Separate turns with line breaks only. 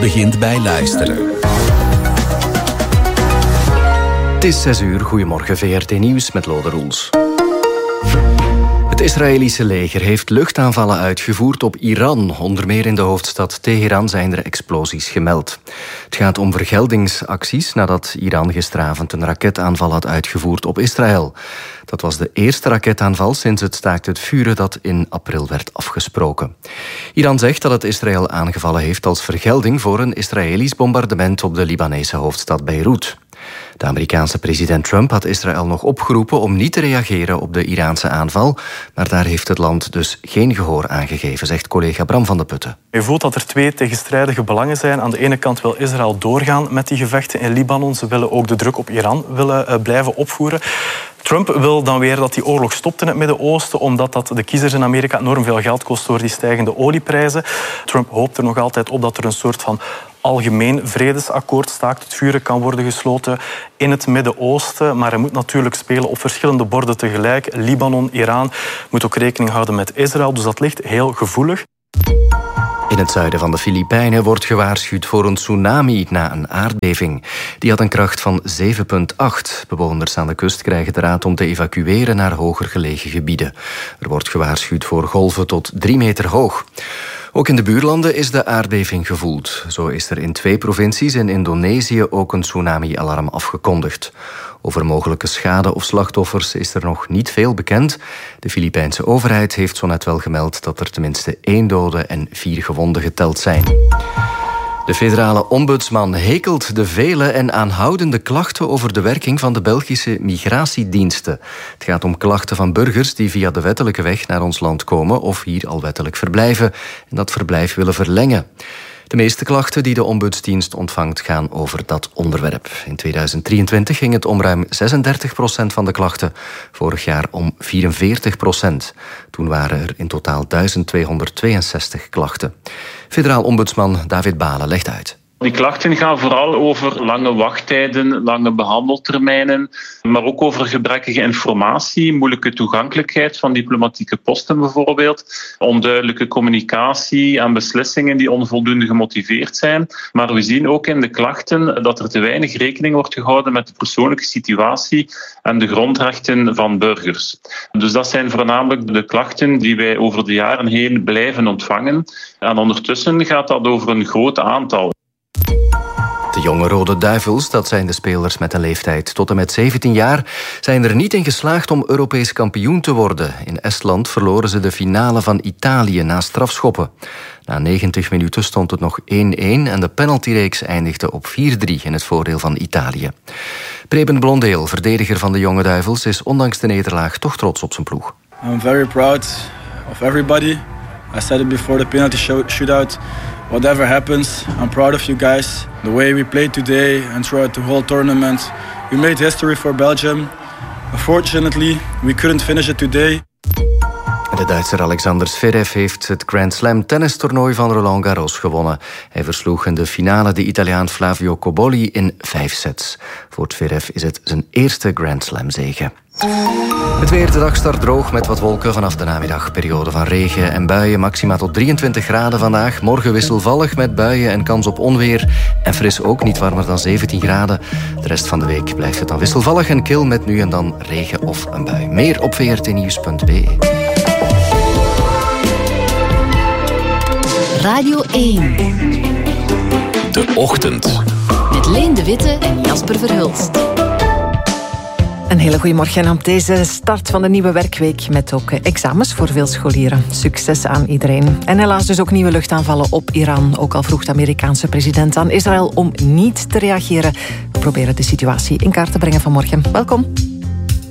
begint bij luisteren.
Het is 6 uur. Goedemorgen, VRT Nieuws met Lode Roels. Het Israëlische leger heeft luchtaanvallen uitgevoerd op Iran. Onder meer in de hoofdstad Teheran zijn er explosies gemeld. Het gaat om vergeldingsacties nadat Iran gisteravond een raketaanval had uitgevoerd op Israël. Dat was de eerste raketaanval sinds het staakt het vuren dat in april werd afgesproken. Iran zegt dat het Israël aangevallen heeft als vergelding voor een Israëlisch bombardement op de Libanese hoofdstad Beirut. De Amerikaanse president Trump had Israël nog opgeroepen om niet te reageren op de Iraanse aanval, maar daar heeft het land dus geen gehoor aan gegeven, zegt collega Bram van de Putten.
Je voelt dat er twee tegenstrijdige belangen zijn. Aan de ene kant wil Israël doorgaan met die gevechten in Libanon. Ze willen ook de druk op Iran blijven opvoeren. Trump wil dan weer dat die oorlog stopt in het Midden-Oosten, omdat dat de kiezers in Amerika enorm veel geld kost door die stijgende olieprijzen. Trump hoopt er nog altijd op dat er een soort van algemeen vredesakkoord, staakt het vuren, kan worden gesloten in het Midden-Oosten. Maar hij moet natuurlijk spelen op verschillende borden tegelijk. Libanon, Iran, moet ook rekening houden met Israël. Dus dat ligt heel gevoelig.
In het zuiden van de Filipijnen wordt gewaarschuwd voor een tsunami na een aardbeving. Die had een kracht van 7,8. Bewoners aan de kust krijgen de raad om te evacueren naar hoger gelegen gebieden. Er wordt gewaarschuwd voor golven tot 3 meter hoog. Ook in de buurlanden is de aardbeving gevoeld. Zo is er in 2 provincies in Indonesië ook een tsunami-alarm afgekondigd. Over mogelijke schade of slachtoffers is er nog niet veel bekend. De Filipijnse overheid heeft zo net wel gemeld dat er tenminste 1 dode en 4 gewonden geteld zijn. De federale ombudsman hekelt de vele en aanhoudende klachten over de werking van de Belgische migratiediensten. Het gaat om klachten van burgers die via de wettelijke weg naar ons land komen of hier al wettelijk verblijven en dat verblijf willen verlengen. De meeste klachten die de ombudsdienst ontvangt gaan over dat onderwerp. In 2023 ging het om ruim 36% van de klachten, vorig jaar om 44%. Toen waren er in totaal 1262 klachten. Federaal ombudsman David Balen legt uit.
Die klachten gaan vooral over lange wachttijden, lange behandeltermijnen, maar ook over gebrekkige informatie, moeilijke toegankelijkheid van diplomatieke posten bijvoorbeeld, onduidelijke communicatie en beslissingen die onvoldoende gemotiveerd zijn. Maar we zien ook in de klachten dat er te weinig rekening wordt gehouden met de persoonlijke situatie en de grondrechten van burgers. Dus dat zijn voornamelijk de klachten die wij over de jaren heen blijven ontvangen. En ondertussen gaat dat over een groot aantal.
De jonge Rode Duivels, dat zijn de spelers met een leeftijd tot en met 17 jaar, zijn er niet in geslaagd om Europees kampioen te worden. In Estland verloren ze de finale van Italië na strafschoppen. Na 90 minuten stond het nog 1-1 en de penaltyreeks eindigde op 4-3 in het voordeel van Italië. Preben Blondeel, verdediger van de jonge Duivels, is ondanks de nederlaag toch trots op zijn ploeg.
I'm very proud of everybody. I said it before the penalty shootout. Whatever happens, I'm proud of you guys. The way we played today and throughout the whole tournament. We made history for Belgium. Unfortunately, we couldn't finish it today.
De Duitser Alexander Zverev heeft het Grand Slam tennistoernooi van Roland Garros gewonnen. Hij versloeg in de finale de Italiaan Flavio Cobolli in 5 sets. Voor Zverev is het zijn eerste Grand Slam zege. Het weer, de dag start droog met wat wolken vanaf de namiddag. Periode van regen en buien, maxima tot 23 graden vandaag. Morgen wisselvallig met buien en kans op onweer. En fris ook, niet warmer dan 17 graden. De rest van de week blijft het dan wisselvallig en kil met nu en dan regen of een bui. Meer op vrtnieuws.be.
Radio 1.
De Ochtend.
Met Leen de Witte en Jasper Verhulst.
Een hele goede morgen op deze start van de nieuwe werkweek met ook examens voor veel scholieren. Succes aan iedereen. En helaas dus ook nieuwe luchtaanvallen op Iran. Ook al vroeg de Amerikaanse president aan Israël om niet te reageren. We proberen de situatie in kaart te brengen vanmorgen. Welkom.